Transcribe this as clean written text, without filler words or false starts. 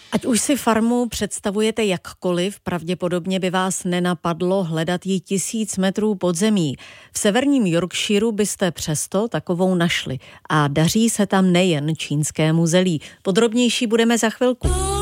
Ať už si farmu představujete jakkoliv, pravděpodobně by vás nenapadlo hledat ji 1000 metrů pod zemí. V severním Yorkshireu byste přesto takovou našli. A daří se tam nejen čínskému zelí. Podrobnější budeme za chvilku.